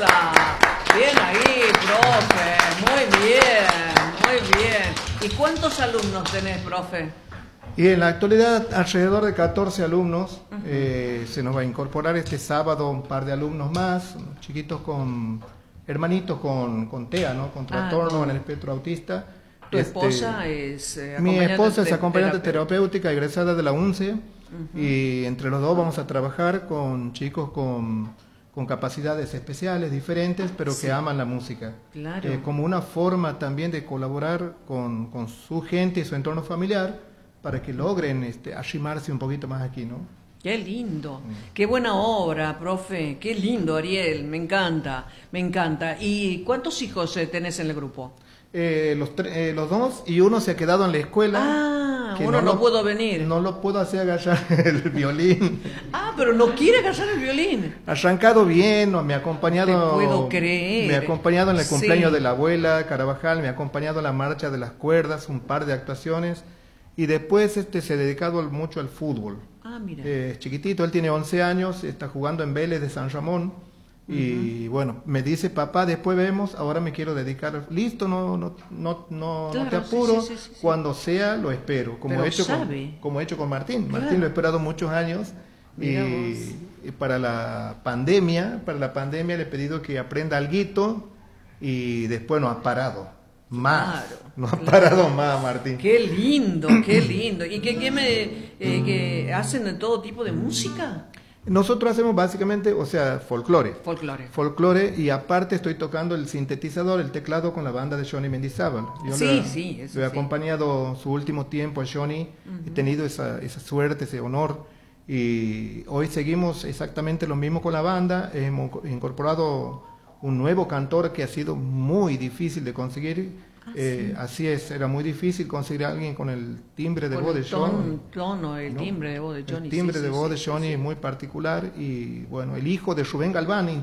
esa. Bien ahí, profe. Muy bien, muy bien. ¿Y cuántos alumnos tenés, profe? Y en la actualidad alrededor de 14 alumnos. Se nos va a incorporar este sábado un par de alumnos más, chiquitos hermanitos con TEA, ¿no? Con trastorno en el espectro autista. ¿Tu esposa es Mi esposa es acompañante terapéutica terapéutica egresada de la UNCE, y entre los dos vamos a trabajar con chicos con capacidades especiales, diferentes, pero que aman la música. Claro. Como una forma también de colaborar con su gente y su entorno familiar para que logren arrimarse un poquito más aquí, ¿no? Qué lindo, qué buena obra, profe, qué lindo, Ariel, me encanta, me encanta. ¿Y cuántos hijos tenés en el grupo? Los dos, y uno se ha quedado en la escuela. Ah, uno no pudo venir. No lo puedo hacer agarrar el violín. Ah, pero no quiere agarrar el violín. Arrancado bien, me ha acompañado. No puedo creer. Me ha acompañado en el cumpleaños de la abuela Carabajal, me ha acompañado en la marcha de las cuerdas, un par de actuaciones, y después se ha dedicado mucho al fútbol. Ah, mira. Chiquitito, él tiene 11 años, está jugando en Vélez de San Ramón. Y bueno, me dice, papá, después vemos, ahora me quiero dedicar. Listo, no Claro, te apuro, sí. cuando sea lo espero, como he hecho con Martín. Claro. Martín lo he esperado muchos años, y para la pandemia le he pedido que aprenda alguito, y después no ha parado más. Claro, no ha parado más, Martín. Qué lindo, qué lindo. ¿Y que hacen de todo tipo de música? Nosotros hacemos básicamente, folclore. Folclore, y aparte estoy tocando el sintetizador, el teclado con la banda de Johnny Mendizábal. Yo lo he acompañado su último tiempo a Johnny, he tenido esa suerte, ese honor, y hoy seguimos exactamente lo mismo con la banda. Hemos incorporado un nuevo cantor que ha sido muy difícil de conseguir. Así es, era muy difícil conseguir a alguien con el timbre de voz de Johnny. El timbre de voz de Johnny. El timbre de voz de Johnny es muy particular, y bueno, el hijo de Rubén Galván